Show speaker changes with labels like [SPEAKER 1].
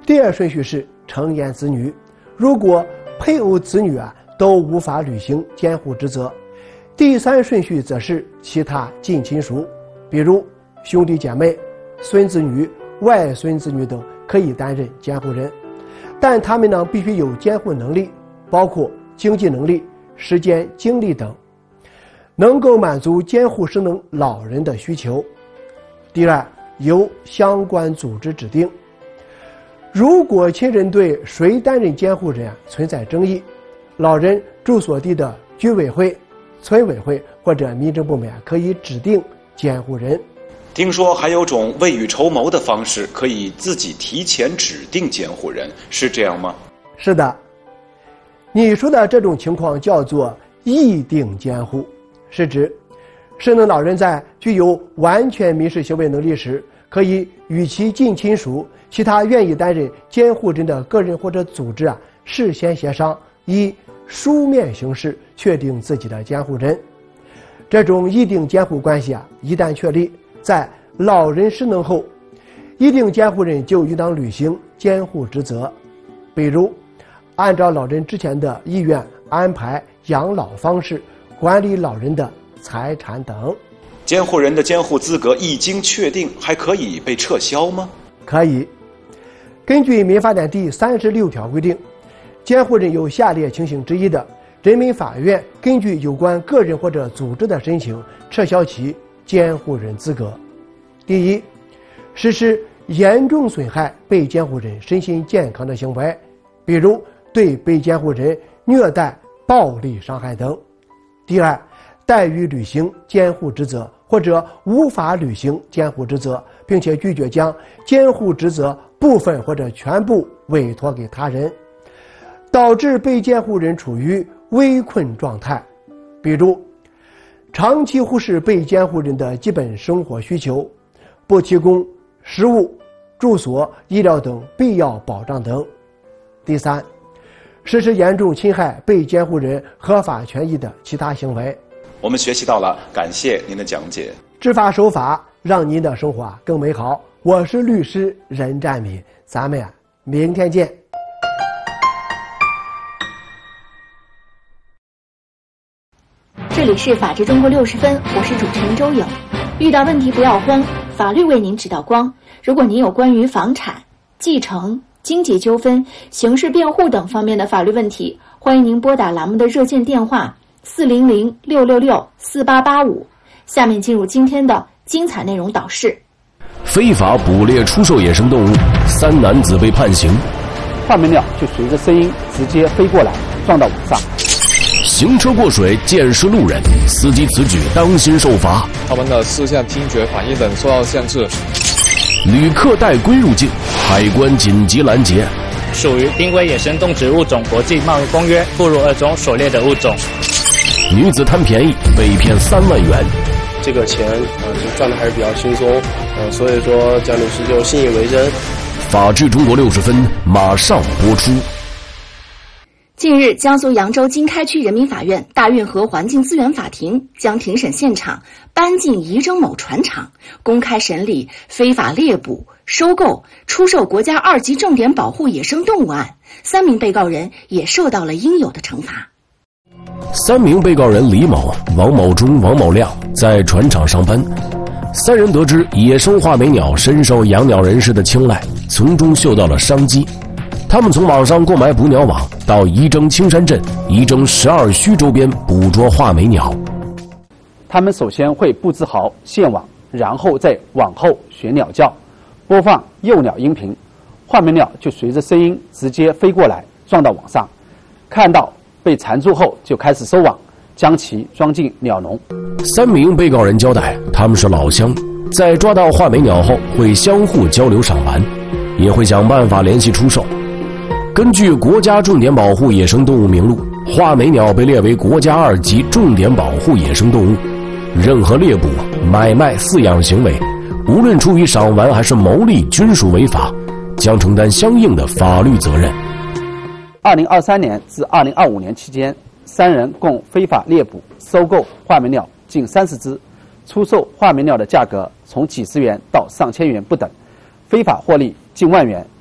[SPEAKER 1] 第二顺序是成年子女，如果配偶、子女都无法履行监护职责。第三顺序则是其他近亲属，比如兄弟姐妹、孙子女、外孙子女等可以担任监护人，但他们必须有监护能力，包括经济能力、时间、精力等，能够满足监护失能老人的需求。第二，由相关组织指定。如果亲人对谁担任监护人存在争议，老人住所地的居委会、村委会或者民政部门可以指定监护人。
[SPEAKER 2] 听说还有种未雨绸缪的方式，可以自己提前指定监护人，是这样吗？
[SPEAKER 1] 是的，你说的这种情况叫做议定监护，是指失能老人在具有完全民事行为能力时，可以与其近亲属、其他愿意担任监护人的个人或者组织事先协商，以书面形式确定自己的监护人。这种议定监护关系一旦确立，在老人失能后，议定监护人就应当履行监护职责，比如按照老人之前的意愿安排养老方式、管理老人的财产等。
[SPEAKER 2] 监护人的监护资格一经确定，还可以被撤销吗？
[SPEAKER 1] 可以。根据民法典第36条规定，监护人有下列情形之一的，人民法院根据有关个人或者组织的申请，撤销其监护人资格。第一，实施严重损害被监护人身心健康的行为，比如对被监护人虐待、暴力伤害等。第二，怠于履行监护职责或者无法履行监护职责，并且拒绝将监护职责部分或者全部委托给他人，导致被监护人处于危困状态，比如长期忽视被监护人的基本生活需求，不提供食物、住所、医疗等必要保障等。第三，实施严重侵害被监护人合法权益的其他行为。
[SPEAKER 2] 我们学习到了，感谢您的讲解。
[SPEAKER 1] 知法守法，让您的生活更美好。我是律师任占敏，咱们明天见。
[SPEAKER 3] 这里是法治中国60分，我是主持人周颖。遇到问题不要慌，法律为您指导光。如果您有关于房产、继承、经济纠纷、刑事辩护等方面的法律问题，欢迎您拨打栏目的热线电话400-666-4885。下面进入今天的精彩内容导视。
[SPEAKER 4] 非法捕猎出售野生动物，3男子被判刑。
[SPEAKER 5] 画眉鸟就随着声音直接飞过来，撞到网上。
[SPEAKER 4] 行车过水溅湿路人，司机此举当心受罚。
[SPEAKER 6] 他们的视线、听觉、反应等受到限制。
[SPEAKER 4] 旅客带龟入境，海关紧急拦截。
[SPEAKER 7] 属于濒危野生动植物种国际贸易公约附录2中所列的物种。
[SPEAKER 4] 女子贪便宜被骗3万元。
[SPEAKER 8] 这个钱就赚的还是比较轻松，所以说蒋女士就信以为真。
[SPEAKER 4] 法治中国60分马上播出。
[SPEAKER 3] 近日，江苏扬州经开区人民法院大运河环境资源法庭将庭审现场搬进仪征某船厂，公开审理非法猎捕、收购、出售国家2级重点保护野生动物案，3名被告人也受到了应有的惩罚。
[SPEAKER 4] 3名被告人李某、王某忠、王某亮在船厂上班，3人得知野生画眉鸟深受养鸟人士的青睐，从中嗅到了商机。他们从网上购买捕鸟网，到仪征青山镇、仪征12墟周边捕捉画眉鸟。
[SPEAKER 5] 他们首先会布置好线网，然后在网后学鸟叫，播放诱鸟音频，画眉鸟就随着声音直接飞过来，撞到网上。看到被缠住后，就开始收网，将其装进鸟笼。
[SPEAKER 4] 3名被告人交代，他们是老乡，在抓到画眉鸟后会相互交流赏玩，也会想办法联系出售。根据国家重点保护野生动物名录，画眉鸟被列为国家2级重点保护野生动物，任何猎捕、买卖、饲养行为，无论出于赏玩还是牟利，均属违法，将承担相应的法律责任。
[SPEAKER 5] 2023年至2025年期间，3人共非法猎捕、收购画眉鸟近30只，出售画眉鸟的价格从几十元到上千元不等，非法获利近万元，